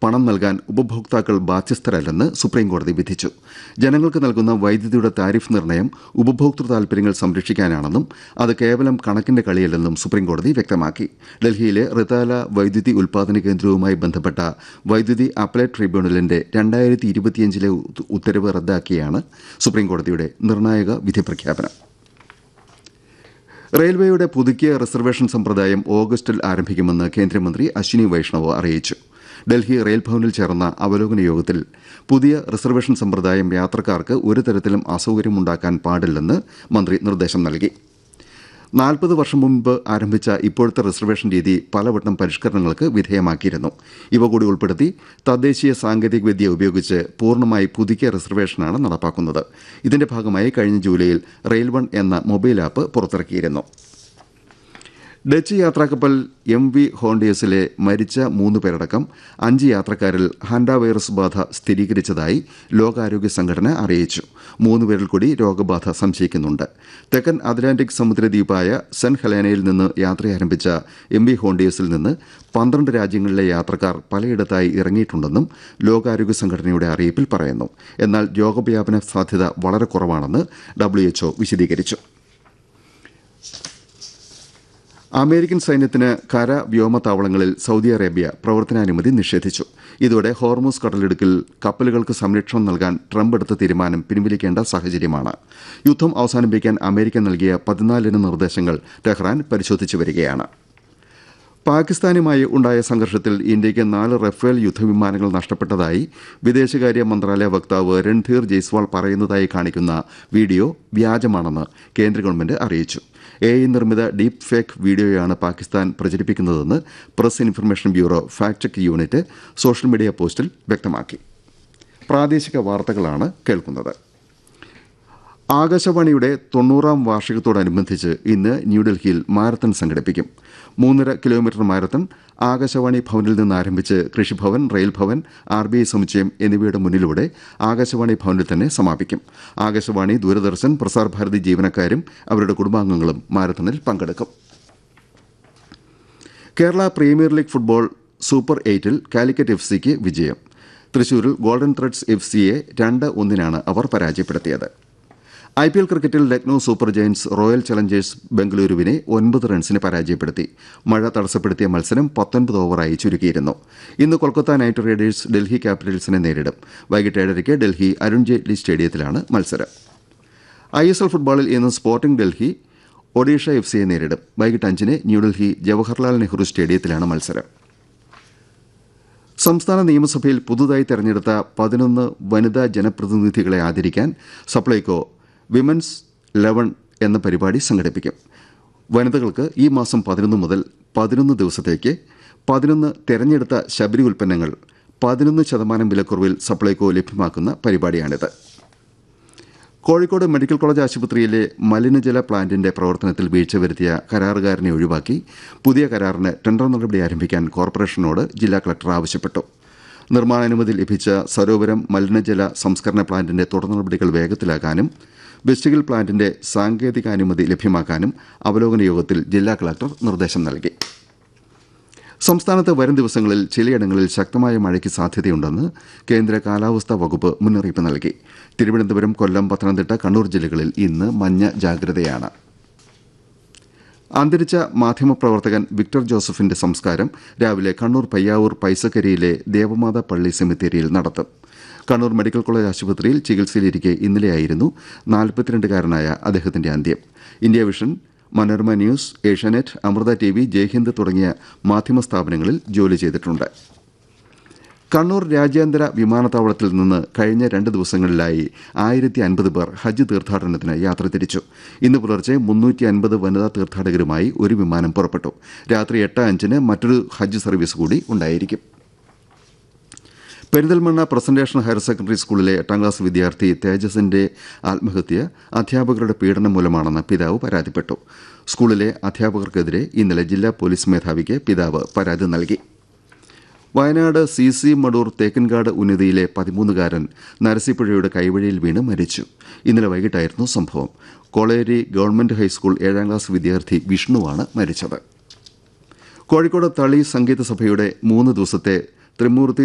പണം നൽകാൻ ഉപഭോക്താക്കൾ ബാധ്യസ്ഥരല്ലെന്ന് സുപ്രീംകോടതി വിധിച്ചു. ജനങ്ങൾക്ക് നൽകുന്ന വൈദ്യുതിയുടെ താരിഫ് നിർണ്ണയം ഉപഭോക്തൃ താൽപര്യങ്ങൾ സംരക്ഷിക്കാനാണെന്നും അത് കേവലം കണക്കിന്റെ കളിയല്ലെന്നും സുപ്രീംകോടതി വ്യക്തമാക്കി. ഡൽഹിയിലെ റിതാല വൈദ്യുതി ഉൽപാദന കേന്ദ്രവുമായി ബന്ധപ്പെട്ട വൈദ്യുതി അപ്പലേറ്റ് ട്രിബ്യൂണലിന്റെ 2025 ഉത്തരവ് റദ്ദാക്കിയാണ് സുപ്രീംകോടതിയുടെ നിർണായക വിധി പ്രഖ്യാപനം. റെയിൽവേയുടെ പുതുക്കിയ റിസർവേഷൻ സമ്പ്രദായം ഓഗസ്റ്റിൽ ആരംഭിക്കുമെന്ന് കേന്ദ്രമന്ത്രി അശ്വിനി വൈഷ്ണവ് അറിയിച്ചു. ഡൽഹി റെയിൽ ഭവനിൽ ചേർന്ന അവലോകന യോഗത്തിൽ പുതിയ റിസർവേഷൻ സമ്പ്രദായം യാത്രക്കാർക്ക് ഒരു തരത്തിലും അസൌകര്യമുണ്ടാക്കാൻ പാടില്ലെന്ന് മന്ത്രി നിർദ്ദേശം നൽകി. 40 വർഷം മുമ്പ് ആരംഭിച്ച ഇപ്പോഴത്തെ റിസർവേഷൻ രീതി പലവട്ടം പരിഷ്കരണങ്ങൾക്ക് വിധേയമാക്കിയിരുന്നു. ഇവ കൂടി ഉൾപ്പെടുത്തി തദ്ദേശീയ സാങ്കേതികവിദ്യ ഉപയോഗിച്ച് പൂർണ്ണമായി പുതുക്കിയ റിസർവേഷനാണ് നടപ്പാക്കുന്നത്. ഇതിന്റെ ഭാഗമായി കഴിഞ്ഞ ജൂലൈയിൽ റെയിൽ വൺ എന്ന മൊബൈൽ ആപ്പ് പുറത്തിറക്കിയിരുന്നു. ഡച്ച് യാത്രാക്കപ്പൽ MV ഹോണ്ടിയസിലെ മരിച്ച 3 പേരടക്കം 5 യാത്രക്കാരിൽ ഹാൻഡ വൈറസ് ബാധ സ്ഥിരീകരിച്ചതായി ലോകാരോഗ്യ സംഘടന അറിയിച്ചു. 3 പേരിൽ കൂടി രോഗബാധ സംശയിക്കുന്നുണ്ട്. തെക്കൻ അറ്റ്ലാന്റിക് സമുദ്രദ്വീപായ സെന്റ് ഹെലേനയിൽ നിന്ന് യാത്രയാരംഭിച്ച MV ഹോണ്ടിയസിൽ നിന്ന് 12 രാജ്യങ്ങളിലെ യാത്രക്കാർ പലയിടത്തായി ഇറങ്ങിയിട്ടുണ്ടെന്നും ലോകാരോഗ്യ സംഘടനയുടെ അറിയിപ്പിൽ പറയുന്നു. എന്നാൽ രോഗവ്യാപന സാധ്യത വളരെ കുറവാണെന്ന് WHO വിശദീകരിച്ചു. അമേരിക്കൻ സൈന്യത്തിന് കര വ്യോമ താവളങ്ങളിൽ സൌദി അറേബ്യ പ്രവർത്തനാനുമതി നിഷേധിച്ചു. ഇതോടെ ഹോർമൂസ് കടലിടുക്കിൽ കപ്പലുകൾക്ക് സംരക്ഷണം നൽകാൻ ട്രംപ് എടുത്ത തീരുമാനം പിൻവലിക്കേണ്ട സാഹചര്യമാണ്. യുദ്ധം അവസാനിപ്പിക്കാൻ അമേരിക്ക നൽകിയ 14 നിർദ്ദേശങ്ങൾ ടെഹ്റാൻ പരിശോധിച്ചു വരികയാണ്. പാകിസ്ഥാനുമായി ഉണ്ടായ സംഘർഷത്തിൽ ഇന്ത്യയ്ക്ക് 4 റഫേൽ യുദ്ധവിമാനങ്ങൾ നഷ്ടപ്പെട്ടതായി വിദേശകാര്യ മന്ത്രാലയ വക്താവ് രൺധീർ ജയ്സ്വാൾ പറയുന്നതായി കാണിക്കുന്ന വീഡിയോ വ്യാജമാണെന്ന് കേന്ദ്ര ഗവൺമെന്റ് അറിയിച്ചു. AI നിർമ്മിത ഡീപ് ഫേക്ക് വീഡിയോയാണ് Pakistan പ്രചരിപ്പിക്കുന്നതെന്ന് press information bureau fact check unit social media പോസ്റ്റിൽ വ്യക്തമാക്കി. പ്രാദേശിക വാർത്തകളാണ് കേൾക്കുന്നത്. ആകാശവാണിയുടെ 90ാം വാർഷികത്തോടനുബന്ധിച്ച് ഇന്ന് ന്യൂഡൽഹിയിൽ മാരത്തൺ സംഘടിപ്പിക്കും. 3.5 കിലോമീറ്റർ മാരത്തൺ ആകാശവാണി ഭവനിൽ നിന്ന് ആരംഭിച്ച് കൃഷിഭവൻ, റെയിൽ ഭവൻ, RBI സമുച്ചയം എന്നിവയുടെ മുന്നിലൂടെ ആകാശവാണി ഭവനിൽ തന്നെ സമാപിക്കും. ആകാശവാണി, ദൂരദർശൻ, പ്രസാർ ഭാരതി ജീവനക്കാരും അവരുടെ കുടുംബാംഗങ്ങളും മാരത്തണിൽ പങ്കെടുക്കും. Kerala premier league football super 8-ൽ Calicut FCക്ക് വിജയം. തൃശൂരിൽ ഗോൾഡൻ ത്രെഡ്സ് FCയെ 2-1 അവർ പരാജയപ്പെടുത്തിയത്. IPL ക്രിക്കറ്റിൽ Lucknow super Giants royal Challengers ബംഗളൂരുവിനെ 9 റൺസിന് പരാജയപ്പെടുത്തി. മഴ തടസ്സപ്പെടുത്തിയ മത്സരം 19 ഓവറായി ചുരുക്കിയിരുന്നു. ഇന്ന് കൊൽക്കത്ത നൈറ്റ് റൈഡേഴ്സ് ഡൽഹി ക്യാപിറ്റൽസിനെ നേരിടും. വൈകിട്ട് 7:30 ഡൽഹി അരുൺ ജെയ്റ്റ്ലി സ്റ്റേഡിയത്തിലാണ് മത്സരം. ISL ഫുട്ബോളിൽ ഇന്ന് സ്പോർട്ടിംഗ് ഡൽഹി ഒഡീഷ FCയെ നേരിടും. വൈകിട്ട് 5-ന് ന്യൂഡൽഹി ജവഹർലാൽ നെഹ്റു സ്റ്റേഡിയത്തിലാണ് മത്സരം. സംസ്ഥാന നിയമസഭയിൽ പുതുതായി തെരഞ്ഞെടുത്ത 11 വനിതാ ജനപ്രതിനിധികളെ ആദരിക്കാൻ സപ്ലൈകോ വിമൻസ് 11 എന്ന പരിപാടി സംഘടിപ്പിക്കും. വനിതകൾക്ക് ഈ മാസം 11 മുതൽ 11 ദിവസത്തേക്ക് 11 തെരഞ്ഞെടുത്ത ശബരി ഉൽപ്പന്നങ്ങൾ 11% വിലക്കുറവിൽ സപ്ലൈകോ ലഭ്യമാക്കുന്ന പരിപാടിയാണിത്. കോഴിക്കോട് മെഡിക്കൽ കോളേജ് ആശുപത്രിയിലെ മലിനജല പ്ലാന്റിന്റെ പ്രവർത്തനത്തിൽ വീഴ്ച വരുത്തിയ കരാറുകാരനെ ഒഴിവാക്കി പുതിയ കരാറിന് ടെൻഡർ നടപടി ആരംഭിക്കാൻ കോർപ്പറേഷനോട് ജില്ലാ കളക്ടർ ആവശ്യപ്പെട്ടു. നിർമ്മാണാനുമതി ലഭിച്ച സരോവരം മലിനജല സംസ്കരണ പ്ലാന്റിന്റെ തുടർ നടപടികൾ വേഗത്തിലാക്കാനും വെസ്റ്റിഗിൽ പ്ലാന്റിന്റെ സാങ്കേതികാനുമതി ലഭ്യമാക്കാനും അവലോകന യോഗത്തിൽ ജില്ലാ കളക്ടർ നിർദ്ദേശം നൽകി. സംസ്ഥാനത്ത് വരും ദിവസങ്ങളിൽ ചിലയിടങ്ങളിൽ ശക്തമായ മഴയ്ക്ക് സാധ്യതയുണ്ടെന്ന് കേന്ദ്ര കാലാവസ്ഥാ വകുപ്പ് മുന്നറിയിപ്പ് നൽകി. തിരുവനന്തപുരം, കൊല്ലം, പത്തനംതിട്ട, കണ്ണൂർ ജില്ലകളിൽ ഇന്ന് മഞ്ഞ ജാഗ്രതയാണ്. അന്തരിച്ച മാധ്യമപ്രവർത്തകൻ വിക്ടർ ജോസഫിന്റെ സംസ്കാരം രാവിലെ കണ്ണൂർ പയ്യാവൂർ പൈസക്കരിയിലെ ദേവമാതാ പള്ളി സെമിത്തേരിയിൽ നടത്തും. കണ്ണൂർ മെഡിക്കൽ കോളേജ് ആശുപത്രിയിൽ ചികിത്സയിലിരിക്കെ ഇന്നലെയായിരുന്നു 42-കാരനായ അദ്ദേഹത്തിന്റെ അന്ത്യം. India vision, Manorama news, Asianet, Amrita TV, Jaihind തുടങ്ങിയ മാധ്യമ സ്ഥാപനങ്ങളിൽ ജോലി ചെയ്തിട്ടുണ്ട്. കണ്ണൂർ രാജ്യാന്തര വിമാനത്താവളത്തിൽ നിന്ന് കഴിഞ്ഞ 2 ദിവസങ്ങളിലായി 1050 പേർ ഹജ്ജ് തീർത്ഥാടനത്തിന് യാത്ര തിരിച്ചു. ഇന്ന് പുലർച്ചെ 350 വനിതാ തീർത്ഥാടകരുമായി ഒരു വിമാനം പുറപ്പെട്ടു. രാത്രി 8:05 മറ്റൊരു ഹജ്ജ് സർവീസ് കൂടി ഉണ്ടായിരിക്കും. പെരിന്തൽമണ്ണ പ്രസന്റേഷൻ ഹയർ സെക്കൻഡറി സ്കൂളിലെ 8ാം ക്ലാസ് വിദ്യാർത്ഥി തേജസിന്റെ ആത്മഹത്യ അധ്യാപകരുടെ പീഡനം മൂലമാണെന്ന് പിതാവ് പരാതിപ്പെട്ടു. സ്കൂളിലെ അധ്യാപകർക്കെതിരെ ഇന്നലെ ജില്ലാ പോലീസ് മേധാവിക്ക് പിതാവ് പരാതി നൽകി. വയനാട് CC മടൂർ തേക്കൻകാട് ഉന്നതിയിലെ 13-കാരൻ നരസിപ്പുഴയുടെ കൈവഴിയിൽ വീണ് മരിച്ചു. ഇന്നലെ വൈകിട്ടായിരുന്നു സംഭവം. കോളേരി ഗവൺമെന്റ് ഹൈസ്കൂൾ 7ാം ക്ലാസ് വിദ്യാർത്ഥി വിഷ്ണുവാണ് മരിച്ചത്. കോഴിക്കോട് തളി സംഗീത സഭയുടെ 3 ദിവസത്തെ ത്രിമൂർത്തി